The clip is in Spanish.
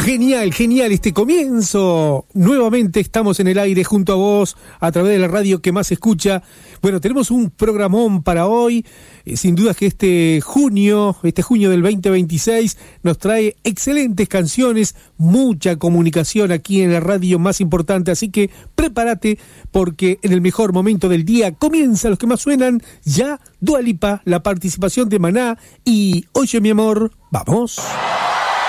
Genial, genial este comienzo. Nuevamente estamos en el aire junto a vos a través de la radio que más se escucha. Bueno, tenemos un programón para hoy. Sin duda que este junio del 2026 nos trae excelentes canciones, mucha comunicación aquí en la radio más importante. Así que prepárate porque en el mejor momento del día comienzan los que más suenan. Ya Dua Lipa, la participación de Maná y Oye mi amor, vamos.